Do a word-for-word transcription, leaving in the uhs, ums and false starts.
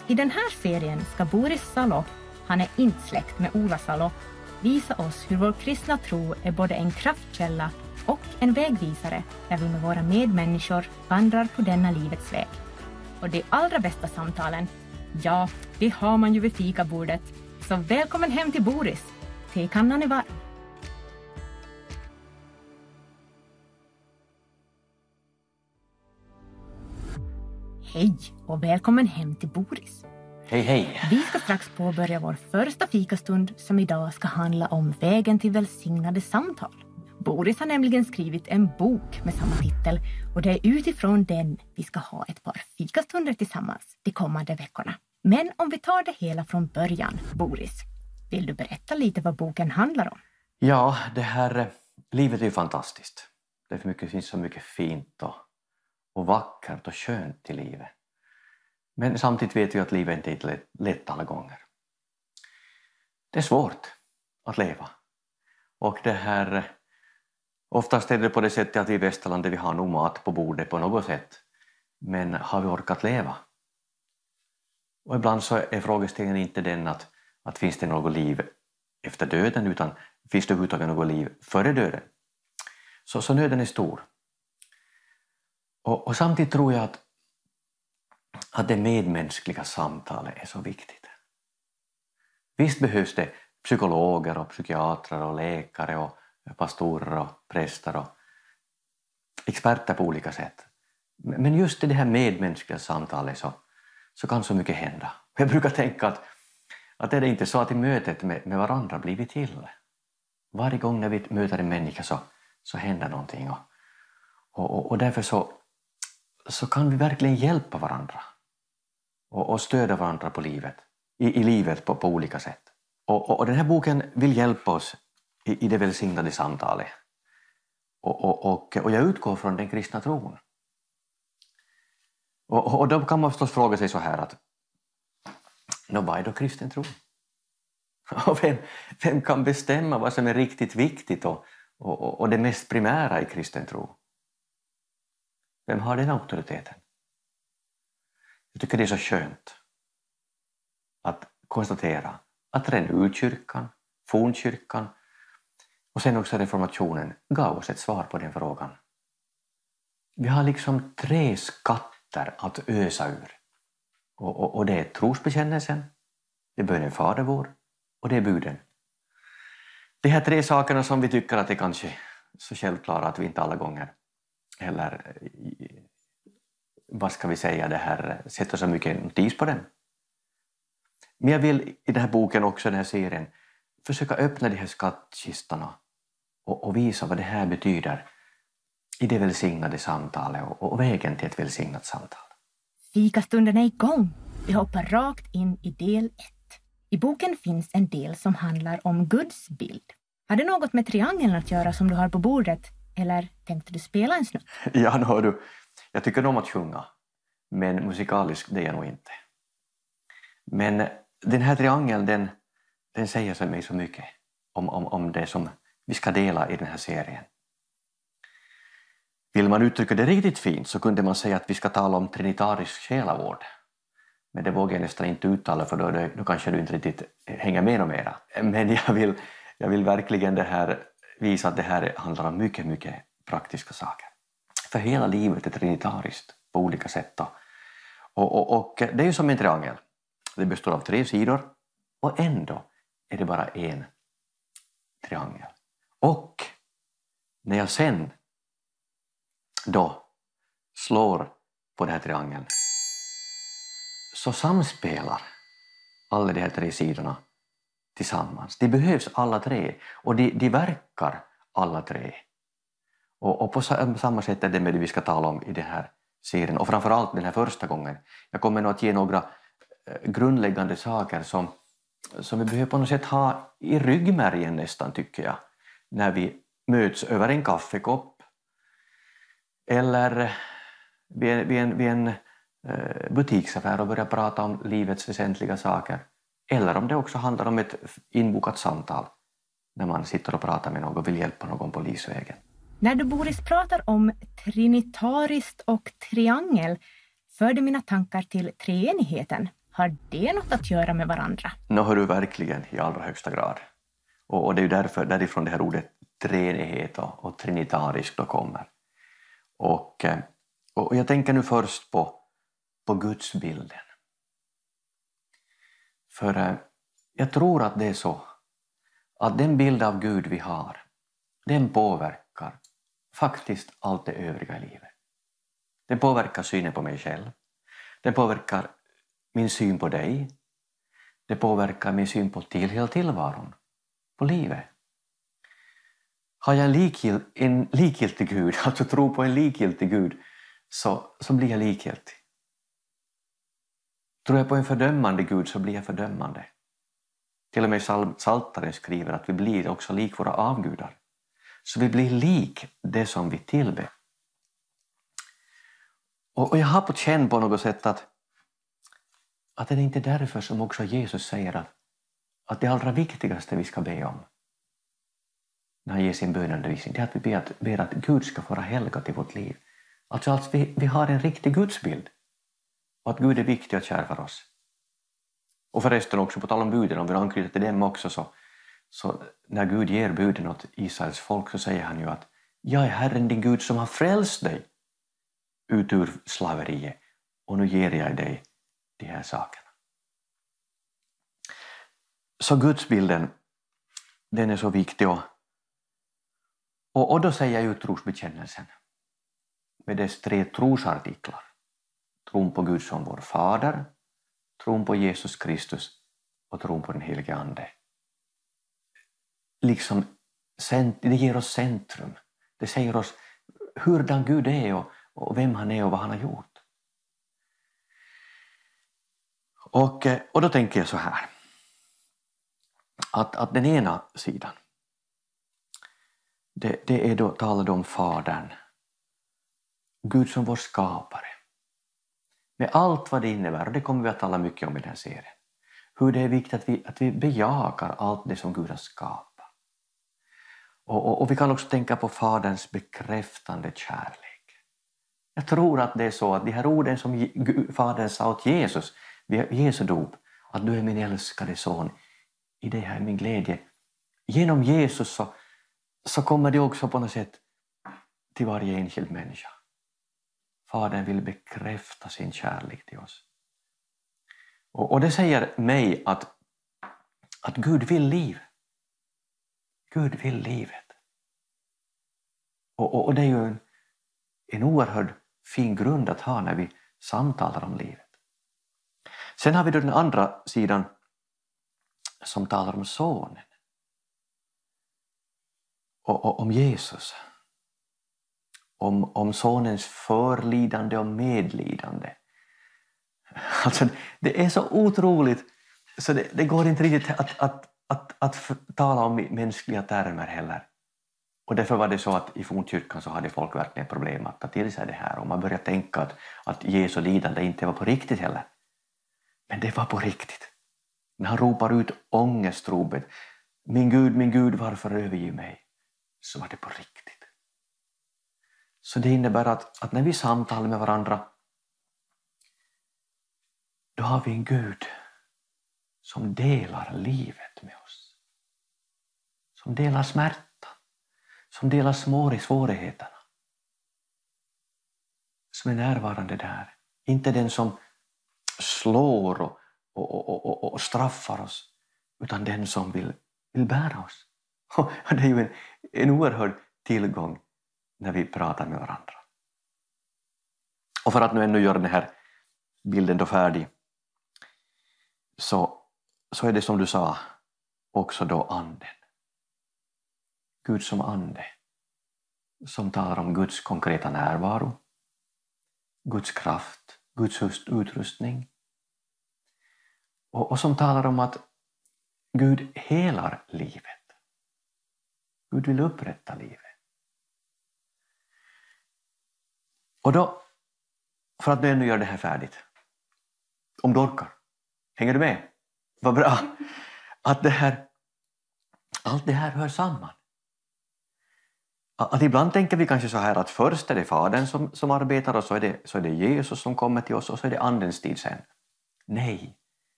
I den här serien ska Boris Salo, han är inte släkt med Ola Salo, visa oss hur vår kristna tro är både en kraftkälla och en vägvisare när vi med våra medmänniskor vandrar på denna livets väg. Och de allra bästa samtalen, ja, det har man ju vid fikabordet. Så välkommen hem till Boris. Tekannan är varm. Hej och välkommen hem till Boris. Hej, hej. Vi ska strax påbörja vår första fikastund som idag ska handla om vägen till välsignade samtal. Boris har nämligen skrivit en bok med samma titel och det är utifrån den vi ska ha ett par fikastunder tillsammans de kommande veckorna. Men om vi tar det hela från början, Boris, vill du berätta lite vad boken handlar om? Ja, det här livet är ju fantastiskt. Det är för mycket, finns så mycket fint och, och vackert och skönt i livet. Men samtidigt vet vi att livet inte är lätt, lätt alla gånger. Det är svårt att leva. Och det här, oftast är det på det sättet att vi i Västerland vi har nog mat på bordet på något sätt. Men har vi orkat leva? Och ibland så är frågeställningen inte den att, att finns det något liv efter döden, utan finns det överhuvudtaget något liv före döden? Så, så nöden är stor. Och, och samtidigt tror jag att, att det medmänskliga samtalet är så viktigt. Visst behövs det psykologer och psykiatrer och läkare och pastorer och präster och experter på olika sätt. Men just i det här medmänskliga samtalet så, så kan så mycket hända. Jag brukar tänka att, att är det inte så att i mötet med, med varandra blir vi till. Varje gång när vi möter en människa så, så händer någonting. Och, och, och därför så, så kan vi verkligen hjälpa varandra. Och, och stödja varandra på livet, i, i livet på, på olika sätt. Och, och, och den här boken vill hjälpa oss i, i det välsignade samtalet. Och, och, och, och jag utgår från den kristna tron. Och, och då kan man förstås fråga sig så här att nå, vad är då kristen tro? Och vem, vem kan bestämma vad som är riktigt viktigt och, och, och det mest primära i kristen tro? Vem har den auktoriteten? Jag tycker det är så skönt att konstatera att redan urkyrkan, fornkyrkan och sen också reformationen gav oss ett svar på den frågan. Vi har liksom tre skatter att ösa ur. Och, och, och det är trosbekännelsen, det är bönen Fader vår och det är buden. De här tre sakerna som vi tycker att det kanske är så självklara att vi inte alla gånger eller vad ska vi säga det här sätter så mycket notis på dem. Men jag vill i den här boken också, den här serien, försöka öppna de här skattkistorna och, och visa vad det här betyder i det välsignade samtalet och, och vägen till ett välsignat samtal. Fikastunden är igång. Vi hoppar rakt in i del ett. I boken finns en del som handlar om Guds bild. Har det något med triangeln att göra som du har på bordet? Eller tänkte du spela en snutt? Ja, no, du. Jag tycker om att sjunga. Men musikalisk det är jag nog inte. Men den här triangeln den, den säger sig mig så mycket om, om, om det som vi ska dela i den här serien. Vill man uttrycka det riktigt fint så kunde man säga att vi ska tala om trinitarisk själavård. Men det vågar jag nästan inte uttala för då, då kanske du inte riktigt hänger med och mera. Men jag vill, jag vill verkligen det här, visa att det här handlar om mycket, mycket praktiska saker. För hela livet är trinitariskt på olika sätt. Då. Och, och, och det är ju som en triangel. Det består av tre sidor och ändå är det bara en triangel. Och när jag sen då slår på den här triangeln så samspelar alla de här tre sidorna tillsammans. De behövs alla tre och de, de verkar alla tre. Och, och på samma sätt är det med det vi ska tala om i den här serien och framförallt den här första gången. Jag kommer nog att ge några grundläggande saker som, som vi behöver på något sätt ha i ryggmärgen nästan tycker jag när vi möts över en kaffekopp eller vid en, vid en, vid en butiksaffär och börjar prata om livets väsentliga saker eller om det också handlar om ett inbokat samtal när man sitter och pratar med någon och vill hjälpa någon på livsvägen. När du Boris pratar om trinitariskt och triangel för det mina tankar till treenigheten. Har det något att göra med varandra? Nå hör du verkligen i allra högsta grad. Och, och det är ju därför, därifrån det här ordet treenighet och, och trinitarisk då kommer. Och, och jag tänker nu först på, på gudsbilden. För jag tror att det är så att den bild av Gud vi har, den påverkar faktiskt allt det övriga i livet. Den påverkar synen på mig själv. Den påverkar min syn på dig. Det påverkar min syn på till hela tillvaron, på livet. Har jag en, likgilt, en likgiltig Gud, alltså tro på en likgiltig Gud, så, så blir jag likgiltig. Tror jag på en fördömande Gud så blir jag fördömande. Till och med Psaltaren skriver att vi blir också lik våra avgudar. Så vi blir lik det som vi tillber. Och, och jag har på känn på något sätt att, att det är inte därför som också Jesus säger att, att det allra viktigaste vi ska be om när han ger sin bönundervisning, det är att vi ber att, ber att Gud ska få vara helgat i vårt liv. Alltså att vi, vi har en riktig gudsbild och att Gud är viktig och kär för oss. Och förresten också på tal om buden, om vi anknyter till dem också, så, så när Gud ger buden åt Israels folk så säger han ju att jag är Herren din Gud som har frälst dig ut ur slaveriet och nu ger jag dig de här sakerna. Så gudsbilden, den är så viktig och, och, och då säger jag ju trosbekännelsen med dess tre trosartiklar. Tron på Gud som vår fader, tron på Jesus Kristus och tron på den helige Ande. Liksom, det ger oss centrum. Det säger oss hurdan Gud är och, och vem han är och vad han har gjort. Och, och då tänker jag så här. Att, att den ena sidan, det, det är då talar om fadern. Gud som vår skapare. Med allt vad det innebär, och det kommer vi att tala mycket om i den här serien. Hur det är viktigt att vi, att vi bejakar allt det som Gud har skapat. Och, och, och vi kan också tänka på faderns bekräftande kärlek. Jag tror att det är så att de här orden som fadern sa åt Jesus vid Jesu dop, att du är min älskade son, i det här är min glädje. Genom Jesus så, så kommer det också på något sätt till varje enskild människa. Fadern vill bekräfta sin kärlek till oss. Och, och det säger mig att, att Gud vill liv. Gud vill livet. Och, och, och det är ju en, en oerhörd fin grund att ha när vi samtalar om livet. Sen har vi då den andra sidan som talar om sonen. Och, och om Jesus. Om, om sonens förlidande och medlidande. Alltså det är så otroligt så det, det går inte riktigt att, att, att, att tala om mänskliga termer heller. Och därför var det så att i fornkyrkan så hade folk verkligen problem att ta till sig det här. Och man började tänka att, att Jesu lidande inte var på riktigt heller. Men det var på riktigt. När han ropar ut ångestropet, min Gud, min Gud, varför överger mig? Så var det på riktigt. Så det innebär att, att när vi samtalar med varandra, då har vi en Gud som delar livet med oss. Som delar smärta. Som delar små svårigheterna. Som är närvarande där. Inte den som slår och, och, och, och, och straffar oss. Utan den som vill, vill bära oss. Och det är ju en, en oerhörd tillgång när vi pratar med varandra. Och för att nu ännu göra den här bilden då färdig, så, så är det som du sa också då anden. Gud som ande, som talar om Guds konkreta närvaro, Guds kraft, Guds utrustning, och, och som talar om att Gud helar livet. Gud vill upprätta livet. Och då, för att nu ännu göra det här färdigt, om du orkar, hänger du med? Vad bra att det här, allt det här hör samman. Att ibland tänker vi kanske så här att först är det Fadern som, som arbetar och så är, det, så är det Jesus som kommer till oss och så är det andens tid sen. Nej,